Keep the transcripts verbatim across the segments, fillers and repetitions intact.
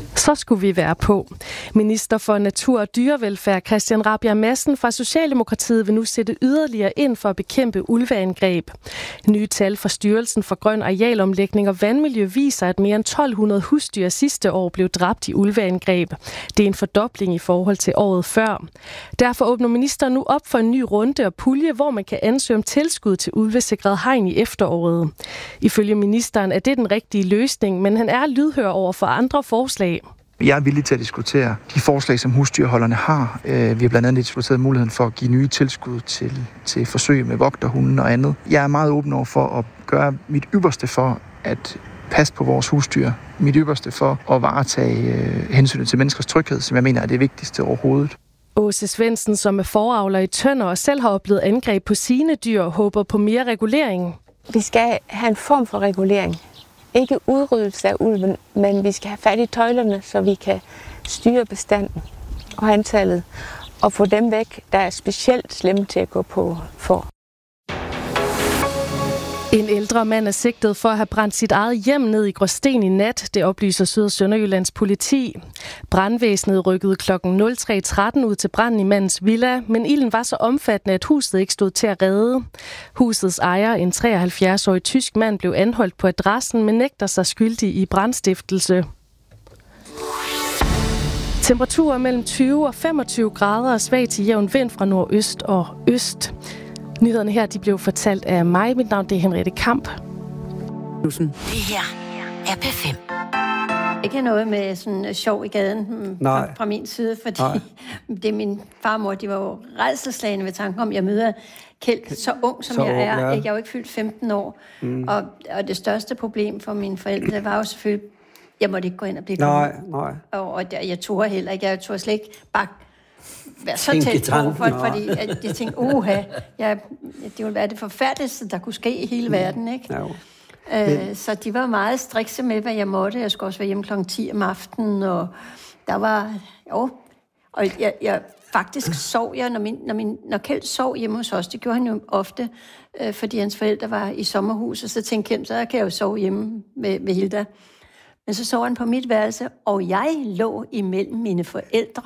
Så skulle vi være på. Minister for Natur og Dyrevelfærd Christian Rabjerg Madsen fra Socialdemokratiet vil nu sætte yderligere ind for at bekæmpe ulveangreb. Nye tal fra Styrelsen for Grøn Arealomlægning og Vandmiljø viser, at mere end tolv hundrede husdyr sidste år blev dræbt i ulveangreb. Det er en fordobling i forhold til året før. Derfor åbner ministeren nu op for en ny runde og pulje, hvor man kan ansøge om tilskud til ulvesikret hegn i efteråret. Ifølge ministeren er det den rigtige løsning, men han er lydhør over for andre forslag. Jeg er villig til at diskutere de forslag, som husdyrholderne har. Vi har blandt andet diskuteret muligheden for at give nye tilskud til, til forsøg med vogterhunde og andet. Jeg er meget åben over for at gøre mit ypperste for at passe på vores husdyr. Mit ypperste for at varetage hensynet til menneskers tryghed, som jeg mener er det vigtigste overhovedet. Åse Svendsen, som er foravler i Tønder og selv har oplevet angreb på sine dyr, håber på mere regulering. Vi skal have en form for regulering. Ikke udryddelse af ulven, men vi skal have fat i tøjlerne, så vi kan styre bestanden og antallet, og få dem væk, der er specielt slemme til at gå på for. En ældre mand er sigtet for at have brændt sit eget hjem ned i Gråsten i nat, det oplyser Syd- og Sønderjyllands politi. Brandvæsenet rykkede klokken tre tretten ud til branden i mandens villa, men ilden var så omfattende, at huset ikke stod til at redde. Husets ejer, en treoghalvfjerds-årig tysk mand, blev anholdt på adressen, men nægter sig skyldig i brandstiftelse. Temperaturer mellem tyve og femogtyve grader og svag til jævn vind fra nordøst og øst. Nyhederne her de blev fortalt af mig. Mit navn det er Henriette Kamp. Det her er P fem. Ikke noget med sådan sjov i gaden fra, fra min side, fordi Nej. det er min farmor, de var jo rædselsslagne ved tanken om, at jeg møder Kjeld så ung, som så jeg er. Ja. Jeg er jo ikke fyldt femten år. Mm. Og, og det største problem for mine forældre var jo selvfølgelig, jeg måtte ikke gå ind og blive Nej, nej. Og, og jeg turde heller ikke. Jeg turde slet ikke bare være så tæt på, for, fordi jeg, jeg tænkte, uha, jeg, det ville være det forfærdeligste, der kunne ske i hele mm. verden, ikke? Ja. Øh, så de var meget strikse med, hvad jeg måtte. Jeg skulle også være hjemme klokken ti om aftenen, og der var, jo, og jeg, jeg faktisk sov jeg, når, min, når, min, når Kjeld sov hjemme hos os, det gjorde han jo ofte, øh, fordi hans forældre var i sommerhus, og så tænkte Kjeld, så kan jeg jo sove hjemme med, med Hilda. Men så sov han på mit værelse, og jeg lå imellem mine forældre.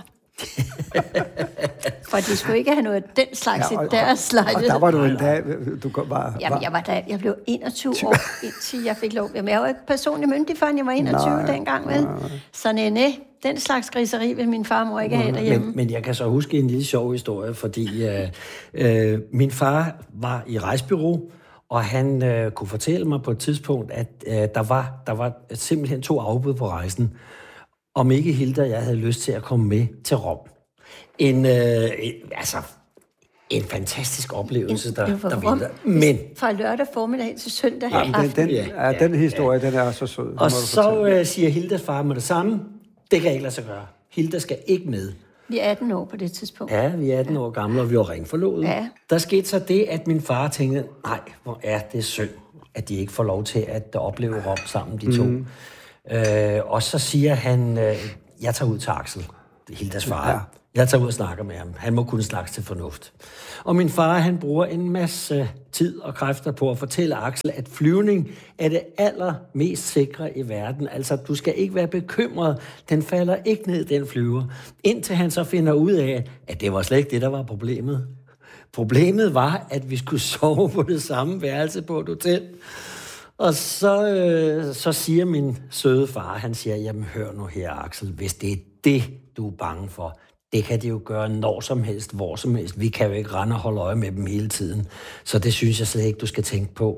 For de skulle ikke have noget af den slags ja, og, i deres lejlighed. Og der var du en dag, du var... var... Jamen, jeg var da, jeg blev enogtyve år, indtil jeg fik lov. Jamen, jeg var ikke personligt myndig, før jeg var enogtyve nej, dengang, vel? Nej. Så nej, nej, den slags griseri vil min farmor ikke have derhjemme. Men, men jeg kan så huske en lille sjov historie, fordi øh, øh, min far var i rejsbureau, og han øh, kunne fortælle mig på et tidspunkt, at øh, der, var, der var simpelthen to afbud på rejsen. Om ikke Hilda og jeg havde lyst til at komme med til Rom. En, øh, en, altså, en fantastisk oplevelse, der, der venter. Men fra lørdag formiddag til søndag ja, aften. Den, den, ja, ja, den historie, ja. Den er så sød. Og så øh, siger Hildas far med det samme, det kan ikke lade sig gøre. Hilda skal ikke med. Vi er atten år på det tidspunkt. Ja, vi er atten år gamle, og vi var ringforlovet. Ja. Der skete så det, at min far tænkte, nej, hvor er det synd, at de ikke får lov til at opleve Rom sammen, de to. Mm. Øh, og så siger han, øh, jeg tager ud til Axel, Hildas far. Ja. Jeg tager ud og snakker med ham. Han må kunne snakke til fornuft. Og min far, han bruger en masse tid og kræfter på at fortælle Axel, at flyvning er det allermest sikre i verden. Altså, du skal ikke være bekymret. Den falder ikke ned, den flyver. Indtil han så finder ud af, at det var slet ikke det, der var problemet. Problemet var, at vi skulle sove på det samme værelse på et hotel. Og så, øh, så siger min søde far, han siger, jamen hør nu her, Axel, hvis det er det, du er bange for, det kan de jo gøre når som helst, hvor som helst. Vi kan jo ikke rende og holde øje med dem hele tiden. Så det synes jeg slet ikke, du skal tænke på.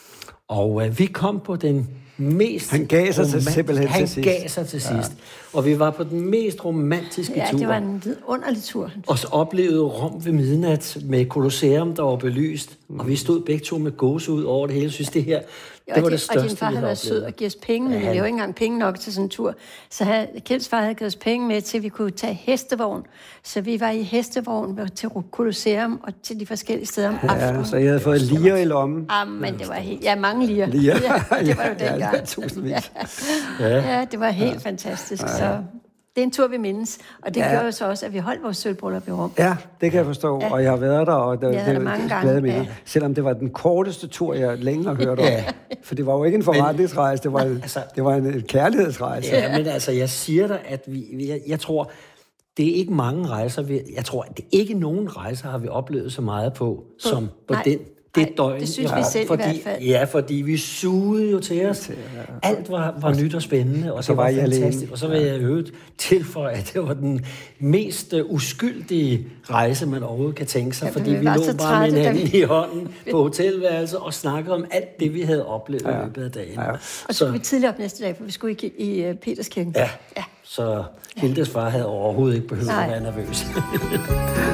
Og øh, vi kom på den mest... Han gav sig til simpelthen han til sidst. Han gav sig til sidst. Ja. Og vi var på den mest romantiske ja, tur. Ja, det var en vidunderlig tur. Og så oplevede Rom ved midnat med Colosseum, der var belyst. Mm. Og vi stod begge to med gåsehud over det hele. Synes det her... Jo, det var det største, og din far havde været sød og givet os penge, men ja, han... vi havde jo ikke engang penge nok til sådan en tur. Så havde, Kjelds far havde givet os penge med til, at vi kunne tage hestevogn. Så vi var i hestevogn til Colosseum og til de forskellige steder om aftenen. Ja, så jeg havde fået lier i lommen. Ah, men det var helt... Ja, mange lier. Lier. Ja, det var jo dengang. Ja, det var tusindvis. Ja, ja, det var helt ja. fantastisk. Ja. Så det er en tur, vi mindes. Og det Ja. gør jo så også, at vi holdt vores sølvbryllup i Rom. Ja, det kan jeg forstå, Ja. og jeg har været der, og det, Jeg har det, været der mange det, gange, glade minder. ja. Selvom det var den korteste tur, jeg længe har hørt om. Ja. For det var jo ikke en forretningsrejse, det var, en, altså- det var en kærlighedsrejse. Ja, men altså, jeg siger dig, at vi, jeg, jeg tror, det er ikke mange rejser, vi, jeg tror, at det ikke nogen rejser har vi oplevet så meget på, som på nej, den, det nej, døgn. det synes i vi Rom. selv i fordi, hvert fald. Ja, fordi vi sugede jo til os. Alt var, var nyt og spændende, og så det var, var I alene. fantastisk. Og så vil jeg øvrigt tilføje, at det var den mest uh, uskyldige rejse, man overhovedet kan tænke sig, Ja, fordi vi vi var lå så bare trætte, med da hinanden vi- i hånden på hotelværelset og snakkede om alt det, vi havde oplevet Ja. i løbet af dagen. Ja. Og så skulle vi tidligere op næste dag, for vi skulle ikke i, i uh, Peterskirken. Ja. Ja. Så Hildes far havde overhovedet ikke behøvet Nej. at være nervøs.